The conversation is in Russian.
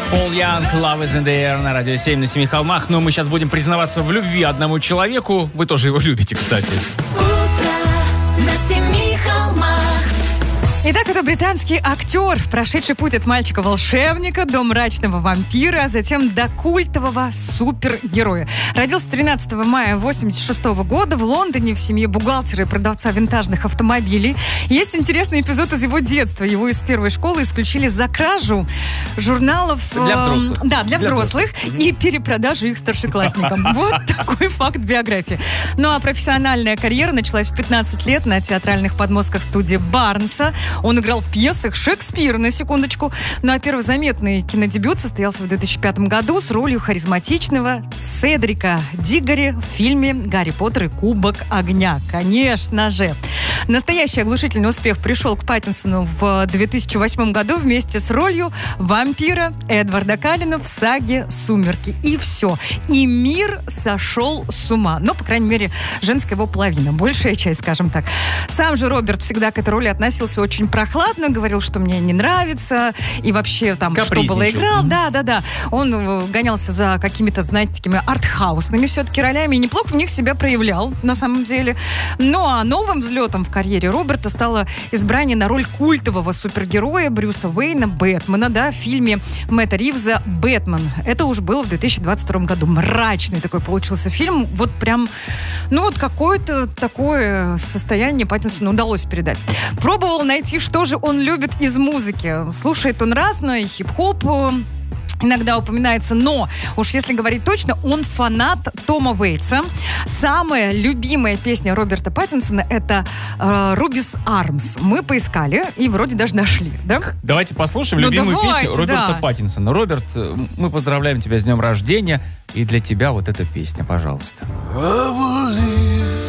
Пол Янг, Love is in the air на радио 7 на Семи холмах. Но мы сейчас будем признаваться в любви одному человеку. Вы тоже его любите, кстати. Утро на Семи холмах. Итак, это британский актер, прошедший путь от мальчика-волшебника до мрачного вампира, а затем до культового супергероя. Родился 13 мая 1986 года в Лондоне в семье бухгалтера и продавца винтажных автомобилей. Есть интересный эпизод из его детства. Его из первой школы исключили за кражу журналов... Для взрослых. Да, для взрослых. И перепродажу их старшеклассникам. Вот такой факт биографии. Ну а профессиональная карьера началась в 15 лет на театральных подмостках студии Барнса. Он играл в пьесах Шекспира, на секундочку. Ну а первый заметный кинодебют состоялся в 2005 году с ролью харизматичного Седрика Диггори в фильме «Гарри Поттер и Кубок огня». Конечно же. Настоящий оглушительный успех пришел к Паттинсону в 2008 году вместе с ролью вампира Эдварда Каллена в саге «Сумерки». И все. И мир сошел с ума. Ну, по крайней мере, женская его половина. Большая часть, скажем так. Сам же Роберт всегда к этой роли относился очень прохладно, говорил, что мне не нравится, и вообще там, что было, играл. Да. Он гонялся за какими-то, знаете, такими артхаусными все-таки ролями, и неплохо в них себя проявлял, на самом деле. Ну, а новым взлетом в карьере Роберта стало избрание на роль культового супергероя Брюса Уэйна, Бэтмена, да, в фильме Мэтта Ривза «Бэтмен». Это уже было в 2022 году. Мрачный такой получился фильм. Вот прям, ну вот какое-то такое состояние Паттинсону удалось передать. Пробовал найти, что же он любит из музыки. Слушает он разное, хип-хоп иногда упоминается, но уж если говорить точно, он фанат Тома Уэйтса. Самая любимая песня Роберта Паттинсона — это «Ruby's Arms». Мы поискали и вроде даже нашли, да? Давайте послушаем любимую песню Роберта Паттинсона. Роберт, мы поздравляем тебя с днем рождения, и для тебя вот эта песня, пожалуйста. I will leave